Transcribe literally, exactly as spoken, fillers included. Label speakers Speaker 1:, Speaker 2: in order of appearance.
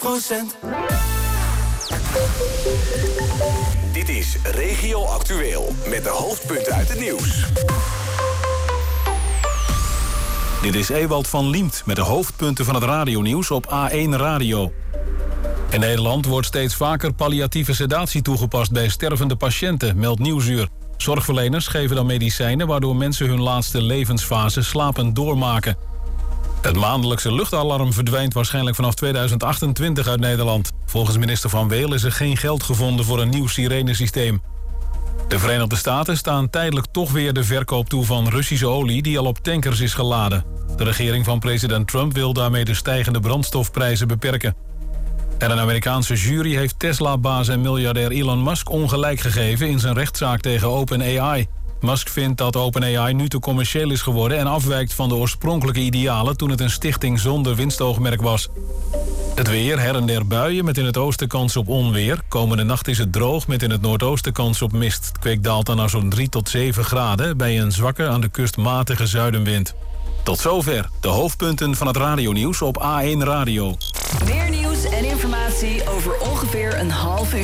Speaker 1: procent.
Speaker 2: Dit is Regio Actueel met de hoofdpunten uit het nieuws.
Speaker 3: Dit is Ewald van Liemt met de hoofdpunten van het radionieuws op A één Radio. In Nederland wordt steeds vaker palliatieve sedatie toegepast bij stervende patiënten, meldt Nieuwsuur. Zorgverleners geven dan medicijnen waardoor mensen hun laatste levensfase slapend doormaken. Het maandelijkse luchtalarm verdwijnt waarschijnlijk vanaf tweeduizend achtentwintig uit Nederland. Volgens minister Van Weel is er geen geld gevonden voor een nieuw sirenesysteem. De Verenigde Staten staan tijdelijk toch weer de verkoop toe van Russische olie die al op tankers is geladen. De regering van president Trump wil daarmee de stijgende brandstofprijzen beperken. En een Amerikaanse jury heeft Tesla-baas en miljardair Elon Musk ongelijk gegeven in zijn rechtszaak tegen OpenAI. Musk vindt dat OpenAI nu te commercieel is geworden en afwijkt van de oorspronkelijke idealen toen het een stichting zonder winstoogmerk was. Het weer, her en der buien met in het oosten kans op onweer. Komende nacht is het droog met in het noordoosten kans op mist. Het kwik daalt dan naar zo'n drie tot zeven graden bij een zwakke aan de kust matige zuidenwind. Tot zover de hoofdpunten van het radionieuws op A één Radio.
Speaker 4: Meer nieuws en informatie over ongeveer een half uur.